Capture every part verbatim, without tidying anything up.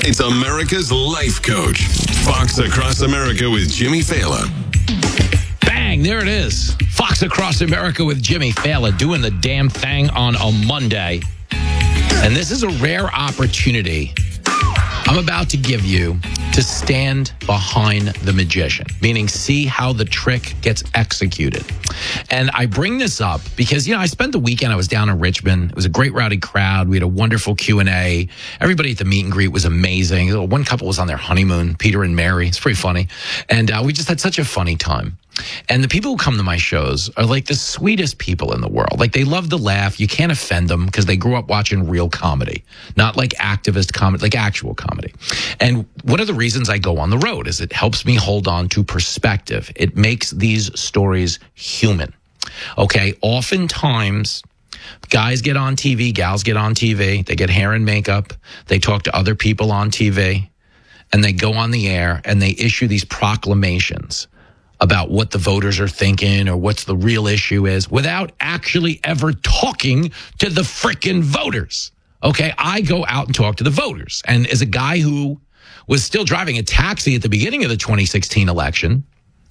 It's America's Life Coach. Fox Across America with Jimmy Fallon. Bang, there it is. Fox Across America with Jimmy Fallon doing the damn thing on a Monday. And this is a rare opportunity I'm about to give you to stand behind the magician, meaning see how the trick gets executed. And I bring this up because, you know, I spent the weekend, I was down in Richmond. It was a great rowdy crowd. We had a wonderful Q and A. Everybody at the meet and greet was amazing. One couple was on their honeymoon, Peter and Mary. It's pretty funny. And uh, we just had such a funny time. And the people who come to my shows are like the sweetest people in the world. Like, they love to laugh. You can't offend them because they grew up watching real comedy, not like activist comedy, like actual comedy. And one of the reasons I go on the road is it helps me hold on to perspective. It makes these stories human. Okay, oftentimes guys get on T V, gals get on T V, they get hair and makeup, they talk to other people on T V, and they go on the air and they issue these proclamations about what the voters are thinking or what's the real issue is without actually ever talking to the frickin' voters. Okay, I go out and talk to the voters. And as a guy who was still driving a taxi at the beginning of the twenty sixteen election,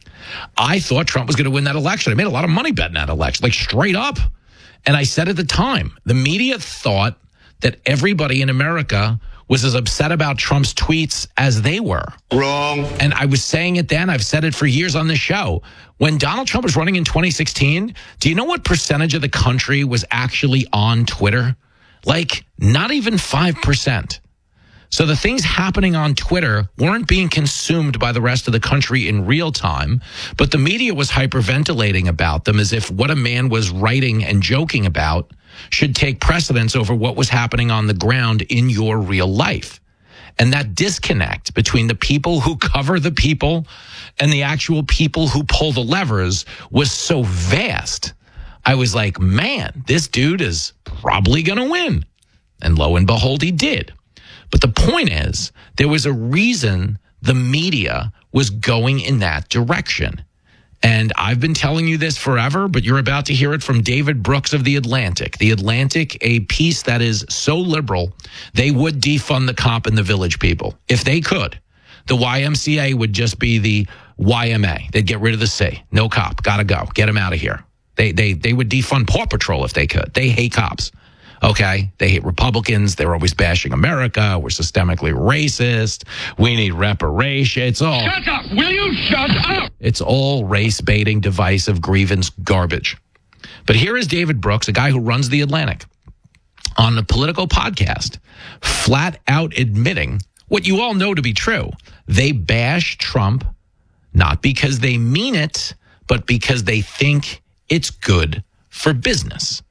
I thought Trump was going to win that election. I made a lot of money betting that election, like straight up. And I said at the time, the media thought that everybody in America was as upset about Trump's tweets as they were. Wrong. And I was saying it then. I've said it for years on the show. When Donald Trump was running in twenty sixteen, do you know what percentage of the country was actually on Twitter? Like, not even five percent. So the things happening on Twitter weren't being consumed by the rest of the country in real time, but the media was hyperventilating about them as if what a man was writing and joking about should take precedence over what was happening on the ground in your real life. And that disconnect between the people who cover the people and the actual people who pull the levers was so vast. I was like, man, this dude is probably going to win. And lo and behold, he did. But the point is, there was a reason the media was going in that direction. And I've been telling you this forever, but you're about to hear it from David Brooks of The Atlantic. The Atlantic, a piece that is so liberal, they would defund the cop and the village people. If they could, the Y M C A would just be the Y M A. They'd get rid of the C. No cop. Gotta go. Get him out of here. They, they, they would defund Paw Patrol if they could. They hate cops. Okay, they hate Republicans. They're always bashing America. We're systemically racist. We need reparation. It's all. Shut up! Will you shut up? It's all race-baiting, divisive, grievance garbage. But here is David Brooks, a guy who runs The Atlantic, on a political podcast, flat out admitting what you all know to be true. They bash Trump not because they mean it, but because they think it's good for business.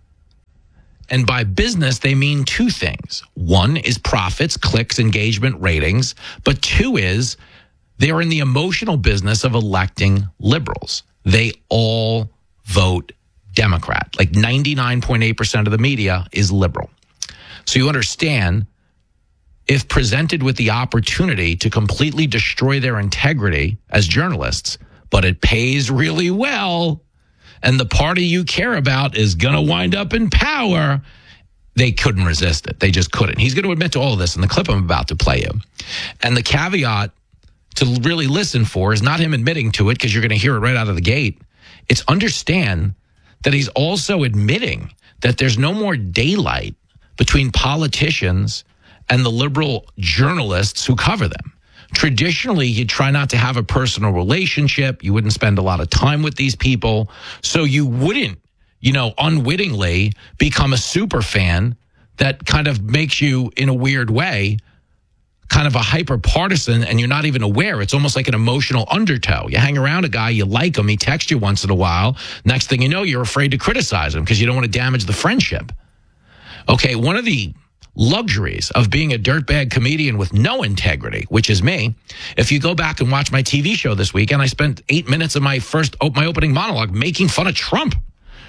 And by business, they mean two things. One is profits, clicks, engagement, ratings. But two is they're in the emotional business of electing liberals. They all vote Democrat. Like ninety-nine point eight percent of the media is liberal. So you understand, if presented with the opportunity to completely destroy their integrity as journalists, but it pays really well, and the party you care about is going to wind up in power, they couldn't resist it. They just couldn't. He's going to admit to all of this in the clip I'm about to play you. And the caveat to really listen for is not him admitting to it, because you're going to hear it right out of the gate. It's understand that he's also admitting that there's no more daylight between politicians and the liberal journalists who cover them. Traditionally, you try not to have a personal relationship. You wouldn't spend a lot of time with these people. So you wouldn't, you know, unwittingly become a super fan that kind of makes you, in a weird way, kind of a hyper partisan, and you're not even aware. It's almost like an emotional undertow. You hang around a guy, you like him, he texts you once in a while. Next thing you know, you're afraid to criticize him because you don't want to damage the friendship. Okay, one of the luxuries of being a dirtbag comedian with no integrity, which is me. If you go back and watch my T V show this weekend, I spent eight minutes of my first, my opening monologue making fun of Trump.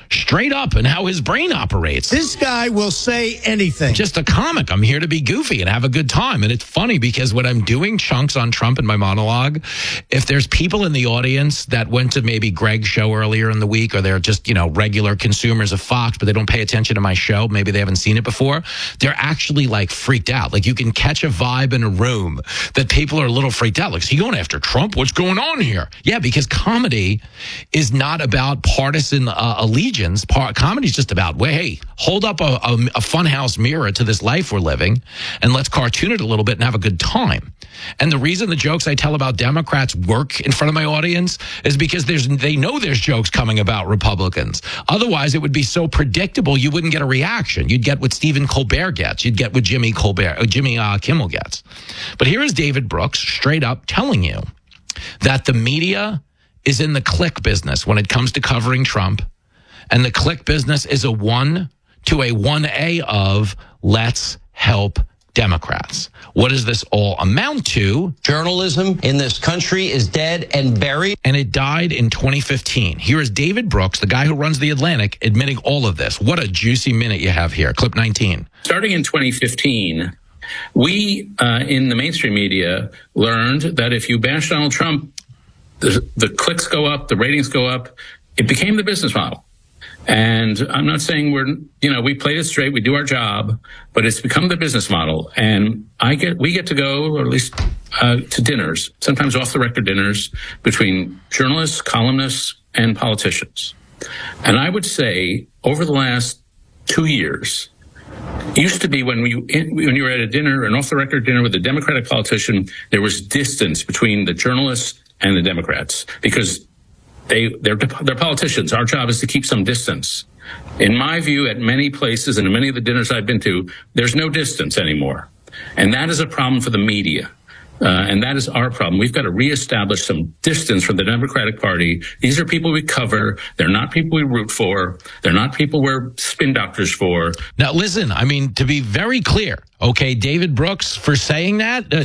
straight up and how his brain operates. This guy will say anything. Just a comic. I'm here to be goofy and have a good time. And it's funny because when I'm doing chunks on Trump in my monologue, if there's people in the audience that went to maybe Greg's show earlier in the week, or they're just, you know, regular consumers of Fox, but they don't pay attention to my show, maybe they haven't seen it before, they're actually like freaked out. Like you can catch a vibe in a room that people are a little freaked out. Like, is he going after Trump? What's going on here? Yeah, because comedy is not about partisan uh, allegiance. Part, comedy is just about, well, hey, hold up a, a, a funhouse mirror to this life we're living and let's cartoon it a little bit and have a good time. And the reason the jokes I tell about Democrats work in front of my audience is because there's they know there's jokes coming about Republicans. Otherwise, it would be so predictable you wouldn't get a reaction. You'd get what Stephen Colbert gets. You'd get what Jimmy Colbert, uh, Jimmy uh, Kimmel gets. But here is David Brooks straight up telling you that the media is in the click business when it comes to covering Trump. And the click business is a one to a one A of let's help Democrats. What does this all amount to? Journalism in this country is dead and buried. And it died in twenty fifteen. Here is David Brooks, the guy who runs The Atlantic, admitting all of this. What a juicy minute you have here. Clip nineteen. Starting in twenty fifteen, we uh, in the mainstream media learned that if you bash Donald Trump, the, the clicks go up, the ratings go up. It became the business model. And I'm not saying we're, you know, we played it straight, we do our job, but it's become the business model. And I get, we get to go, or at least uh, to dinners, sometimes off the record dinners between journalists, columnists, and politicians. And I would say over the last two years, it used to be when we, when you were at a dinner, an off the record dinner with a Democratic politician, there was distance between the journalists and the Democrats because They, they're, they're politicians. Our job is to keep some distance. In my view, at many places and in many of the dinners I've been to, there's no distance anymore. And that is a problem for the media. Uh, and that is our problem. We've got to reestablish some distance from the Democratic Party. These are people we cover. They're not people we root for. They're not people we're spin doctors for. Now, listen, I mean, to be very clear, okay, David Brooks, for saying that, uh,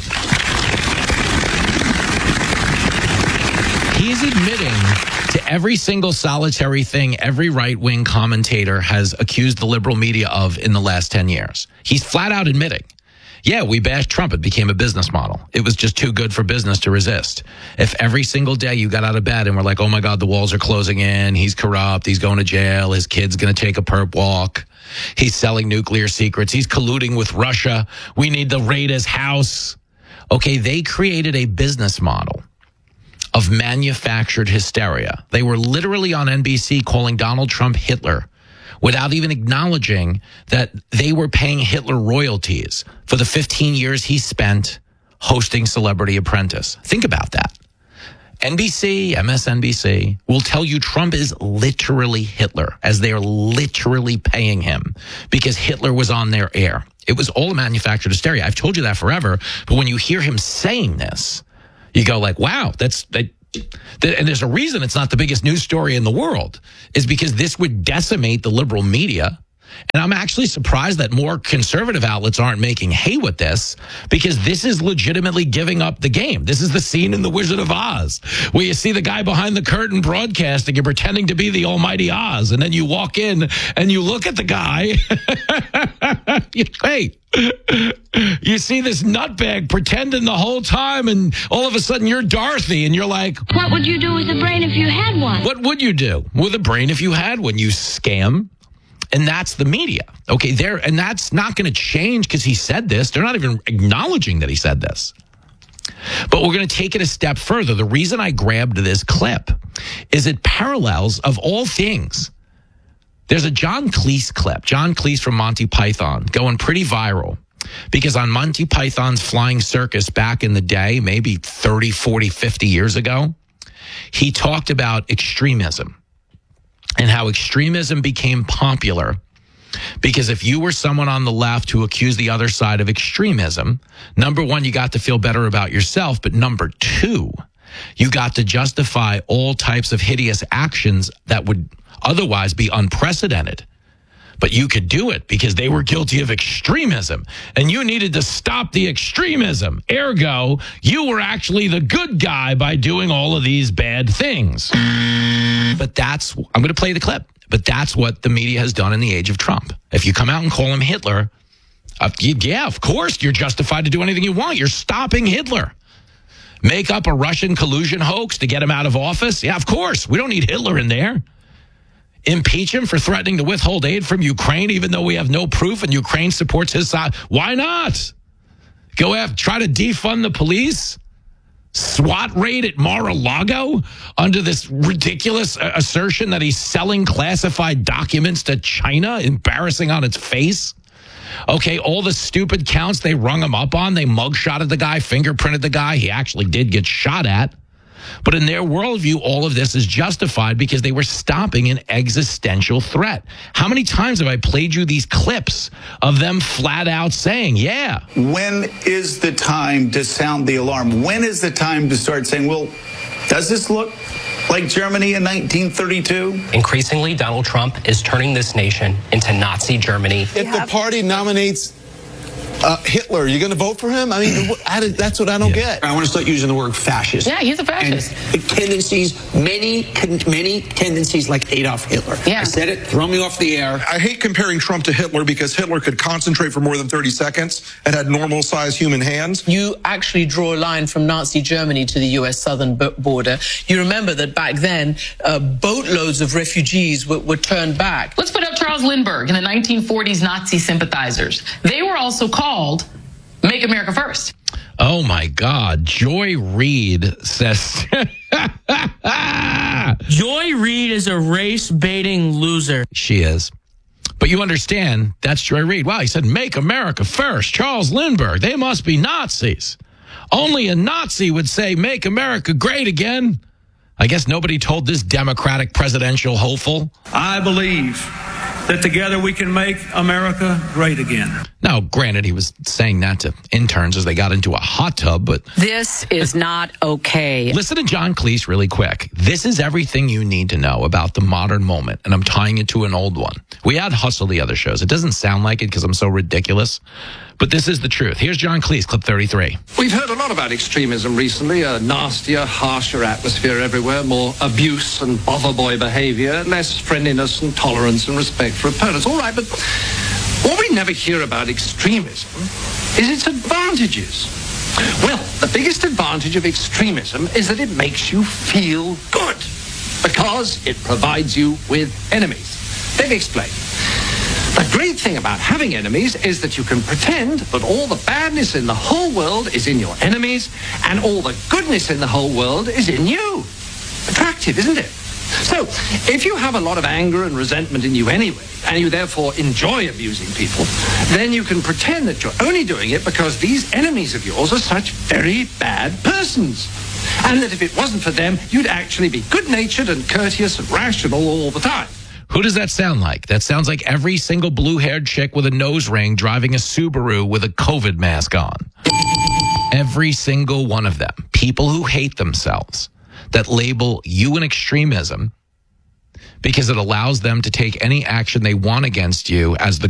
he's admitting to every single solitary thing every right-wing commentator has accused the liberal media of in the last ten years. He's flat out admitting, yeah, we bashed Trump. It became a business model. It was just too good for business to resist. If every single day you got out of bed and were like, oh my God, the walls are closing in, he's corrupt, he's going to jail, his kid's going to take a perp walk, he's selling nuclear secrets, he's colluding with Russia, we need to raid his house. Okay, they created a business model of manufactured hysteria. They were literally on N B C calling Donald Trump Hitler without even acknowledging that they were paying Hitler royalties for the fifteen years he spent hosting Celebrity Apprentice. Think about that. N B C, M S N B C will tell you Trump is literally Hitler, as they are literally paying him because Hitler was on their air. It was all a manufactured hysteria. I've told you that forever, but when you hear him saying this, you go like, wow, that's, that, that, and there's a reason it's not the biggest news story in the world, is because this would decimate the liberal media. And I'm actually surprised that more conservative outlets aren't making hay with this, because this is legitimately giving up the game. This is the scene in The Wizard of Oz where you see the guy behind the curtain broadcasting and pretending to be the almighty Oz. And then you walk in and you look at the guy. you, hey, you see this nutbag pretending the whole time, and all of a sudden you're Dorothy and you're like, what would you do with a brain if you had one? What would you do with a brain if you had one, you scam? And that's the media. Okay, there, and that's not going to change because he said this. They're not even acknowledging that he said this. But we're going to take it a step further. The reason I grabbed this clip is it parallels, of all things, there's a John Cleese clip, John Cleese from Monty Python, going pretty viral. Because on Monty Python's Flying Circus back in the day, maybe thirty, forty, fifty years ago, he talked about extremism. And how extremism became popular because if you were someone on the left who accused the other side of extremism, number one, you got to feel better about yourself. But number two, you got to justify all types of hideous actions that would otherwise be unprecedented. But you could do it because they were guilty of extremism and you needed to stop the extremism. Ergo, you were actually the good guy by doing all of these bad things. But that's, I'm going to play the clip. But that's what the media has done in the age of Trump. If you come out and call him Hitler, uh, yeah, of course, you're justified to do anything you want. You're stopping Hitler. Make up a Russian collusion hoax to get him out of office? Yeah, of course. We don't need Hitler in there. Impeach him for threatening to withhold aid from Ukraine, even though we have no proof and Ukraine supports his side. Why not? Go after, try to defund the police? SWAT raid at Mar-a-Lago under this ridiculous uh, assertion that he's selling classified documents to China, embarrassing on its face? Okay, all the stupid counts they rung him up on, they mugshotted the guy, fingerprinted the guy. He actually did get shot at. But in their worldview, all of this is justified because they were stopping an existential threat. How many times have I played you these clips of them flat out saying, yeah. When is the time to sound the alarm? When is the time to start saying, well, does this look like Germany in nineteen thirty-two? Increasingly, Donald Trump is turning this nation into Nazi Germany. If the party nominates Uh, Hitler, you're going to vote for him? I mean, I, that's what I don't yeah. get. I want to start using the word fascist. Yeah, he's a fascist. And tendencies, many, many tendencies like Adolf Hitler. Yeah. I said it, throw me off the air. I hate comparing Trump to Hitler because Hitler could concentrate for more than thirty seconds and had normal-sized human hands. You actually draw a line from Nazi Germany to the U S southern border. You remember that back then, uh, boatloads of refugees were, were turned back. Let's put up Charles Lindbergh and the nineteen forties Nazi sympathizers. They were also called Make America First. Oh, my God. Joy Reid says... Joy Reid is a race-baiting loser. She is. But you understand, that's Joy Reid. Wow, he said, make America first. Charles Lindbergh, they must be Nazis. Only a Nazi would say, make America great again. I guess nobody told this Democratic presidential hopeful. I believe that together we can make America great again. Now, granted, he was saying that to interns as they got into a hot tub, but... This is not okay. Listen to John Cleese really quick. This is everything you need to know about the modern moment, and I'm tying it to an old one. We had Hustle the other shows. It doesn't sound like it because I'm so ridiculous, but this is the truth. Here's John Cleese, clip thirty-three. We've heard a lot about extremism recently, a nastier, harsher atmosphere everywhere, more abuse and bother boy behavior, less friendliness and tolerance and respect for opponents. All right, but what we never hear about extremism is its advantages. Well, the biggest advantage of extremism is that it makes you feel good because it provides you with enemies. Let me explain. The great thing about having enemies is that you can pretend that all the badness in the whole world is in your enemies and all the goodness in the whole world is in you. Attractive, isn't it? So, if you have a lot of anger and resentment in you anyway, and you therefore enjoy abusing people, then you can pretend that you're only doing it because these enemies of yours are such very bad persons. And that if it wasn't for them, you'd actually be good-natured and courteous and rational all the time. Who does that sound like? That sounds like every single blue-haired chick with a nose ring driving a Subaru with a COVID mask on. Every single one of them. People who hate themselves, that label you an extremism because it allows them to take any action they want against you as the